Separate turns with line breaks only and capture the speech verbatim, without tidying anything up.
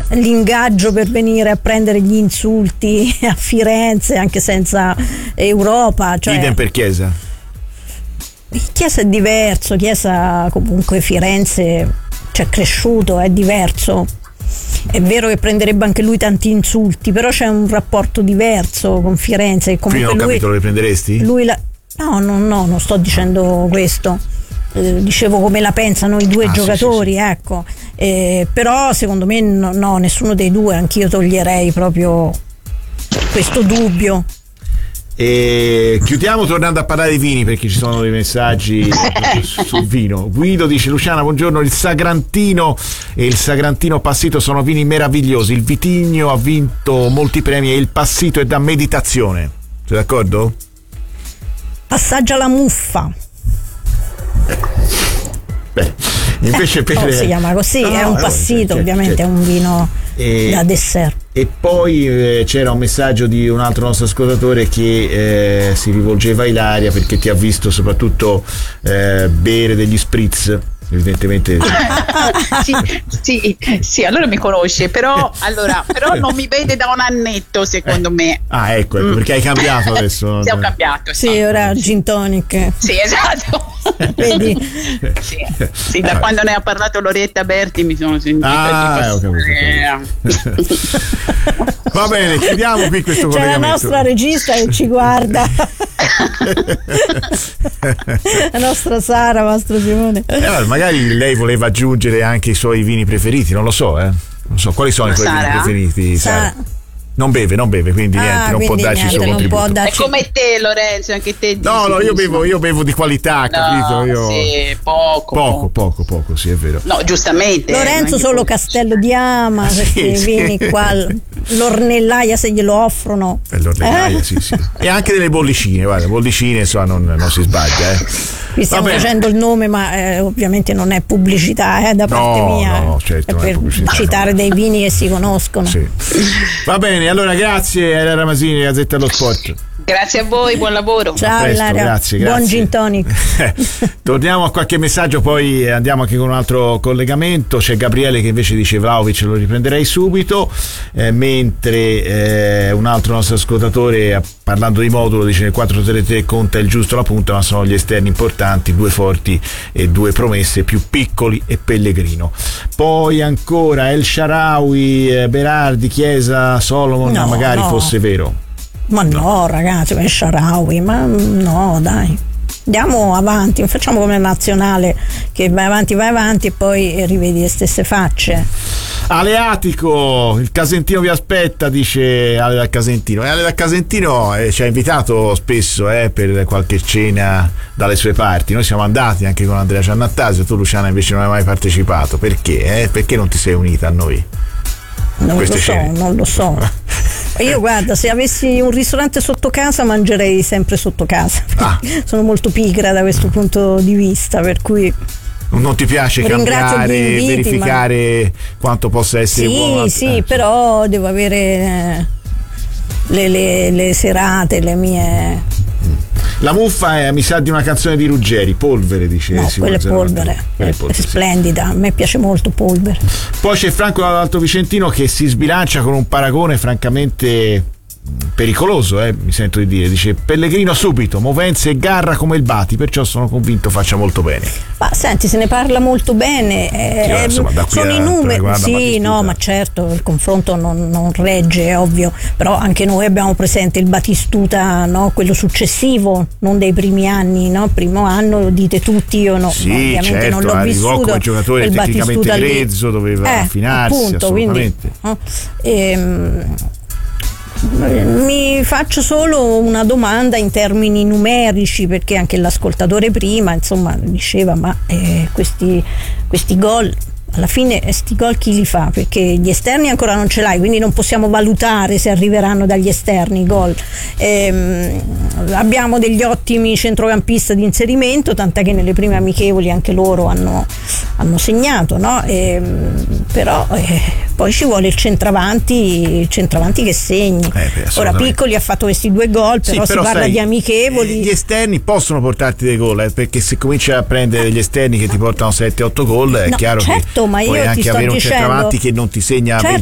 l'ingaggio per venire a prendere gli insulti a Firenze anche senza Europa, cioè
idem per Chiesa.
Chiesa è diverso, Chiesa comunque Firenze c'è cresciuto, è diverso. È vero che prenderebbe anche lui tanti insulti, però c'è un rapporto diverso con Firenze.
Quindi non ho capito, lo riprenderesti?
Lui la, no, no, no, non sto dicendo questo. Eh, dicevo come la pensano i due ah, giocatori, sì, sì, sì. Ecco. Eh, però secondo me no, no, nessuno dei due, anch'io toglierei proprio questo dubbio.
E chiudiamo tornando a parlare di vini, perché ci sono dei messaggi sul vino. Guido dice: Luciana, buongiorno, il Sagrantino e il Sagrantino Passito sono vini meravigliosi, il Vitigno ha vinto molti premi e il Passito è da meditazione. Sei d'accordo?
Assaggia la muffa.
Beh, invece per...
oh, si chiama così, no, è un Passito,
c'è,
ovviamente c'è. È un vino e... da dessert.
E poi eh, c'era un messaggio di un altro nostro ascoltatore che eh, si rivolgeva a Ilaria perché ti ha visto soprattutto eh, bere degli spritz. Evidentemente
sì, sì, sì, allora mi conosce, però, allora, però non mi vede da un annetto, secondo me.
Ah, ecco, ecco, perché hai cambiato adesso.
Sì, ho cambiato.
Sì, sì, ora gin tonic.
Sì, esatto.
Vedi?
Sì, sì, da quando ne ha parlato Loretta Berti mi sono sentita
ah,
tipo,
ho capito, ho capito. Va bene, chiudiamo qui questo
C'è
collegamento.
La nostra regista che ci guarda. La nostra Sara, Mastro Simone.
Eh, magari lei voleva aggiungere anche i suoi vini preferiti, non lo so, eh. Non so, quali sono Ma i tuoi vini preferiti, Sara? Sara? Non beve, non beve, quindi ah, niente, non
quindi
può darci
niente,
il suo contributo.
Darci... È come te, Lorenzo, anche te.
No, no, io bevo, io bevo di qualità, no, capito? Io...
Sì, poco,
poco, poco, poco, sì, è vero.
No, giustamente.
Lorenzo solo poco. Castello di Ama,
sì,
perché i
sì.
vini qua, l'ornellaia se glielo offrono.
Eh, l'ornellaia, eh? sì, sì. E anche delle bollicine, guarda, bollicine, insomma, non, non si sbaglia, eh.
Vi stiamo facendo il nome, ma eh, ovviamente non è pubblicità eh, da parte
no,
mia.
No, certo,
è per
è
citare
no.
dei vini che si conoscono.
Sì. Va bene, allora grazie Ilaria Ramasini, Gazzetta dello Sport.
Grazie a voi, buon lavoro.
Ciao Ilaria,
grazie, grazie.
Buon gin tonic.
Torniamo a qualche messaggio, poi andiamo anche con un altro collegamento. C'è Gabriele che invece dice Vlahovic lo riprenderei subito, eh, mentre eh, un altro nostro ascoltatore, parlando di modulo, dice nel quattro tre tre conta il giusto la punta, ma sono gli esterni importanti, due forti e due promesse, più Piccoli e Pellegrino. Poi ancora El Shaarawy, eh, Berardi, Chiesa, Solomon, no, magari no. fosse vero.
Ma no, no ragazzi, El Shaarawy, ma no, dai. Andiamo avanti, facciamo come nazionale che vai avanti, vai avanti e poi rivedi le stesse facce.
Aleatico, il Casentino vi aspetta, dice Ale dal Casentino. E Ale dal Casentino eh, ci ha invitato spesso eh, per qualche cena dalle sue parti. Noi siamo andati anche con Andrea Giannattasio, tu Luciana invece non hai mai partecipato. Perché? Eh? Perché non ti sei unita a noi?
Non lo so, cene? non lo so. Io guarda, se avessi un ristorante sotto casa mangerei sempre sotto casa. Ah. Sono molto pigra da questo punto di vista, per cui
non ti piace cambiare, inviti, verificare ma... quanto possa essere
sì,
buono?
Sì,
eh,
però devo avere le, le, le serate, le mie.
La muffa è, mi sa, di una canzone di Ruggeri, Polvere, dice.
No, quella è Polvere, è, è polvere, splendida, sì. A me piace molto Polvere.
Poi c'è Franco dall'Alto Vicentino che si sbilancia con un paragone francamente pericoloso, eh, mi sento di dire, dice Pellegrino subito, movenze e garra come il Bati, perciò sono convinto faccia molto bene.
Ma senti, se ne parla molto bene, eh,
sì, insomma, da qui
sono
a,
i numeri, sì, no, ma certo il confronto non, non regge, è ovvio, però anche noi abbiamo presente il Batistuta, no, quello successivo, non dei primi anni, no, primo anno lo dite tutti, io no,
sì,
ovviamente
certo,
non l'ho vissuto,
come giocatore tecnicamente grezzo, doveva
eh,
affinarsi,
appunto,
assolutamente.
Quindi, no, ehm, mi faccio solo una domanda in termini numerici, perché anche l'ascoltatore prima insomma diceva ma eh, questi, questi gol alla fine sti gol chi li fa? Perché gli esterni ancora non ce l'hai, quindi non possiamo valutare se arriveranno dagli esterni i gol. Ehm, abbiamo degli ottimi centrocampisti di inserimento, tant'è che nelle prime amichevoli anche loro hanno, hanno segnato, no? Ehm, però eh, poi ci vuole il centravanti, il centravanti che segni. Eh, beh, ora Piccoli ha fatto questi due gol, però, sì, però si parla sai, di amichevoli.
Gli esterni possono portarti dei gol, eh, perché se cominci a prendere degli esterni che ti portano sette otto gol, è no, chiaro
certo,
che
ma io
puoi
ti
anche
sto
avere un
dicendo,
centravanti che non ti segna
certo,